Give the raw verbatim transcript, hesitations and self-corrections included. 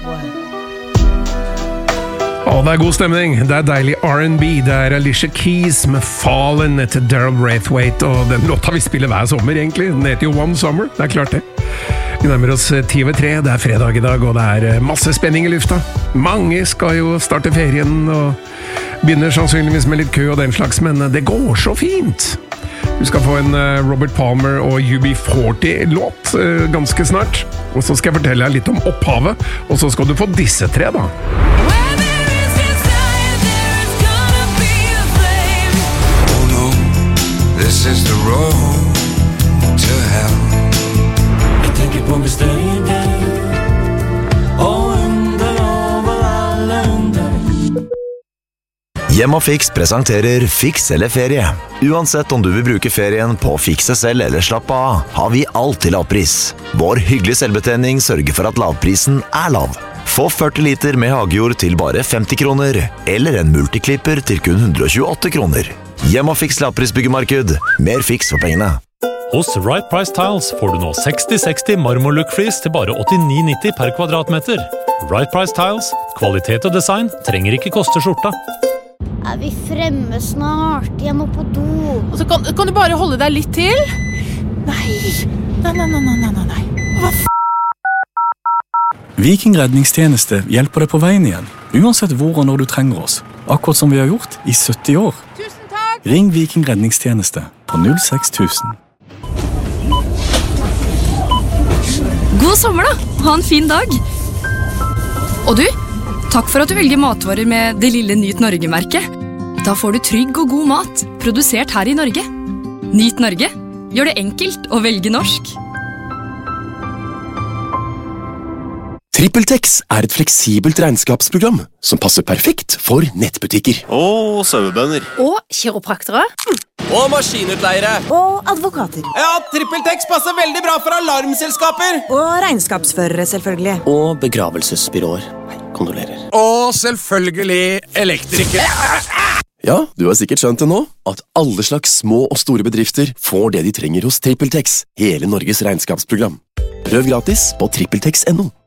Å, det er god stemning. Det er deilig R and B. Det er Alicia Keys med Fallen etter Daryl Braithwaite, og den låta vi spiller hver sommer, egentlig. Den heter jo One Summer. Det er klart det. Vi nærmer oss ti over tre. Det er fredag i dag, og det er masse spenning i lufta. Mange skal jo starte ferien, og begynner sannsynligvis med litt kø og den slags, men det går så fint. Du skal få en Robert Palmer og U B forty-låt ganske snart. Og så skal jeg fortelle deg litt om opphavet, og så skal du få disse tre, da. This is the road to hell. Jeg tenker på bestøyden og under over alle under. Hjem og Fiks presenterer Fiks eller ferie. Uansett om du vil bruke ferien på å fikse selv eller slappe av, har vi alt til lavpris. Vår hyggelige selvbetjening sørger for at lavprisen er lav. Få førti liter med hagejord til bare femti kroner, eller en multiklipper til kun hundre og tjueåtte kroner. Hjem og Fiks lavprisbyggemarked. Mer Fiks for pengene. Hos Right Price Tiles får du nå seksti seksti marmorlook-flis til bare åttini nitti per kvadratmeter. Right Price Tiles, kvalitet og design trenger ikke koste skjorta. Er vi fremme snart? Jeg må på do. Og så kan, kan du bare holde deg litt til? Nei, nei, nei, nei, nei, nei, nei. Hva f***? Viking redningstjeneste hjelper deg på veien igjen, uansett hvor og når du trenger oss. Akkurat som vi har gjort i sytti år. Tusen takk! Ring Viking redningstjeneste på null seks tusen. God sommer da! Ha en fin dag! Og du, takk for at du velger matvarer med det lille Nyt Norge-merket. Da får du trygg og god mat, produsert her i Norge. Nyt Norge. Gjør det enkelt å velge norsk. TrippelTex er et fleksibelt regnskapsprogram som passer perfekt for nettbutikker. Og sauebønder. Og kiropraktere. Og maskinutleiere. Og advokater. Ja, TrippelTex passer veldig bra for alarmselskaper. Og regnskapsførere, selvfølgelig. Og begravelsesbyråer. Kondolerer. Og selvfølgelig elektrikere. Ja, du har sikkert skjønt det nå, at alle slags små og store bedrifter får det de trenger hos TrippelTex, hele Norges regnskapsprogram. Prøv gratis på trippeltex punktum no.